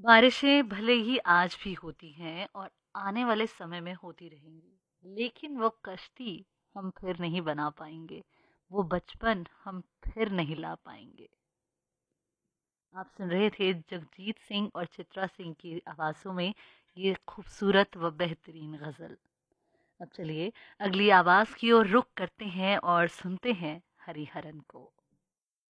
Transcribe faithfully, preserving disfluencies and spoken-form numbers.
बारिशें भले ही आज भी होती हैं और आने वाले समय में होती रहेंगी, लेकिन वो कश्ती हम फिर नहीं बना पाएंगे, वो बचपन हम फिर नहीं ला पाएंगे। आप सुन रहे थे जगजीत सिंह और चित्रा सिंह की आवाज़ों में ये खूबसूरत व बेहतरीन गज़ल। अब चलिए अगली आवाज़ की ओर रुख करते हैं और सुनते हैं हरिहरन को।